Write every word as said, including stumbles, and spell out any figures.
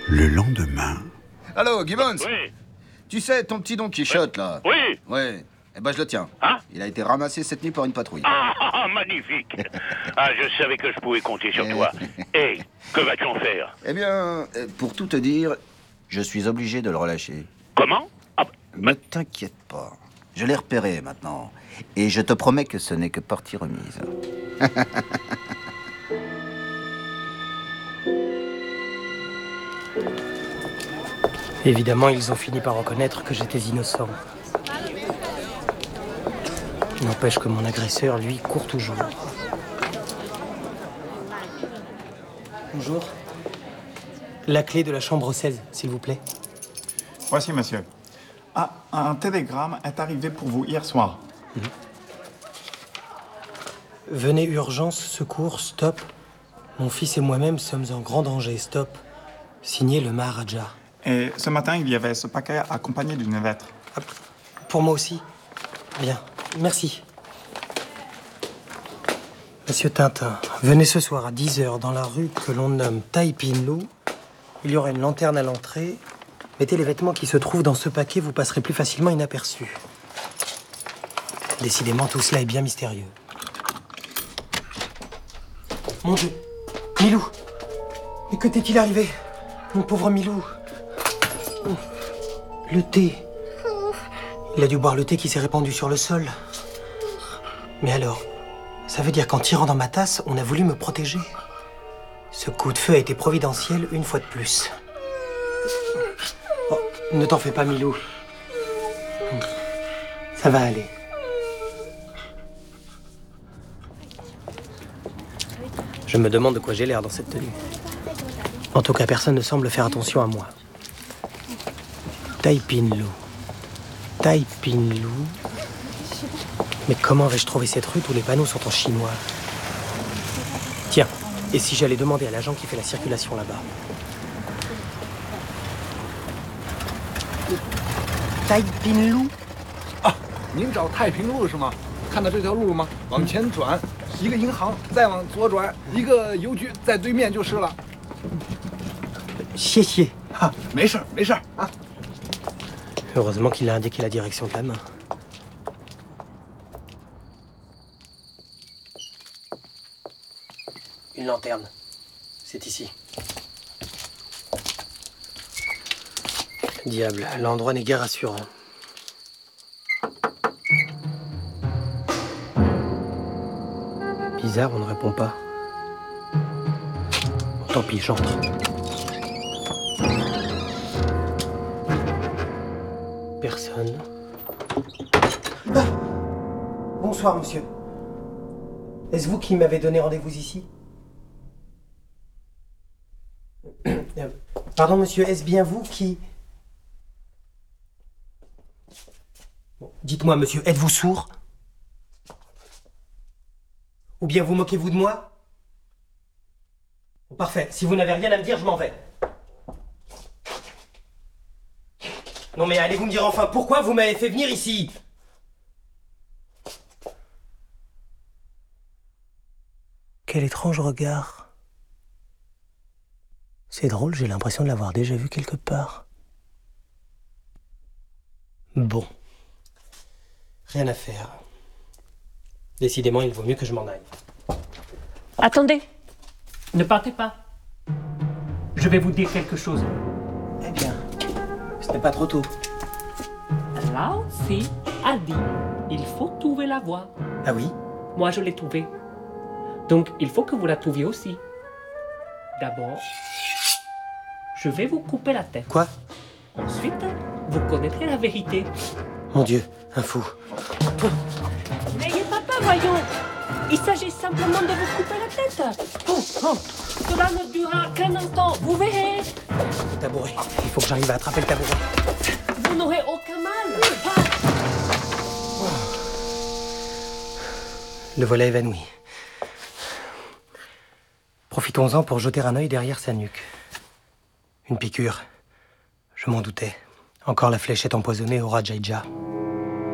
Le lendemain... Allô, Gibbons? Oui. Tu sais, ton petit Don Quichotte, là? Oui. Ouais. Eh ben, je le tiens. Hein? Il a été ramassé cette nuit par une patrouille. Ah, ah, ah, magnifique. Ah, je savais que je pouvais compter sur toi. Hé, que vas-tu en faire? Eh bien, euh, pour tout te dire, je suis obligé de le relâcher. Comment? Ah, Ne t'inquiète pas. Je l'ai repéré maintenant. Et je te promets que ce n'est que partie remise. Évidemment, ils ont fini par reconnaître que j'étais innocent. N'empêche que mon agresseur, lui, court toujours. Bonjour. La clé de la chambre seize, s'il vous plaît. Voici, monsieur. Ah, un télégramme est arrivé pour vous hier soir. Mmh. Venez, urgence, secours, stop. Mon fils et moi-même sommes en grand danger, stop. Signé le Maharaja. Et ce matin, il y avait ce paquet accompagné d'une lettre. Ah, pour moi aussi. Bien, merci. Monsieur Tintin, venez ce soir à dix heures dans la rue que l'on nomme Tai Pin Lou. Il y aura une lanterne à l'entrée. Mettez les vêtements qui se trouvent dans ce paquet, vous passerez plus facilement inaperçus. Décidément, tout cela est bien mystérieux. Mon Dieu, Milou! Mais que t'est-il arrivé? Mon pauvre Milou! Le thé. Il a dû boire le thé qui s'est répandu sur le sol. Mais alors, ça veut dire qu'en tirant dans ma tasse, on a voulu me protéger. Ce coup de feu a été providentiel une fois de plus. Oh, ne t'en fais pas, Milou. Ça va aller. Je me demande de quoi j'ai l'air dans cette tenue. En tout cas, personne ne semble faire attention à moi. Tai Pin Lou. Tai Pin Lou. Mais comment vais-je trouver cette rue où les panneaux sont en chinois? Tiens, et si j'allais demander à l'agent qui fait la circulation là-bas? Tai Pin Lou? 啊，您找太平路是吗？看到这条路了吗？往前转，一个银行，再往左转，一个邮局，在对面就是了。 谢谢。 啊，没事没事啊。 Heureusement qu'il a indiqué la direction de la main. Une lanterne. C'est ici. Diable, l'endroit n'est guère rassurant. Bizarre, on ne répond pas. Tant pis, j'entre. Personne. Ah! Bonsoir, monsieur. Est-ce vous qui m'avez donné rendez-vous ici? Pardon, monsieur, est-ce bien vous qui... Bon, dites-moi, monsieur, êtes-vous sourd? Ou bien vous moquez-vous de moi? Bon, parfait. Si vous n'avez rien à me dire, je m'en vais. Non mais allez-vous me dire enfin pourquoi vous m'avez fait venir ici? Quel étrange regard. C'est drôle, j'ai l'impression de l'avoir déjà vu quelque part. Bon. Rien à faire. Décidément, il vaut mieux que je m'en aille. Attendez. Ne partez pas. Je vais vous dire quelque chose. Eh bien, ce n'est pas trop tôt. Lao Tzu a dit, il faut trouver la voie. Ah oui? Moi, je l'ai trouvée. Donc, il faut que vous la trouviez aussi. D'abord, je vais vous couper la tête. Quoi? Ensuite, vous connaîtrez la vérité. Mon Dieu, un fou. N'ayez pas peur, voyons. Il s'agit simplement de vous couper la tête. Oh, oh. Cela ne durera qu'un instant, vous verrez. Le tabouret. Il faut que j'arrive à attraper le tabouret. Vous n'aurez aucun mal. Ah. Le voilà évanoui. Profitons-en pour jeter un œil derrière sa nuque. Une piqûre. Je m'en doutais. Encore la fléchette empoisonnée au Rajaija.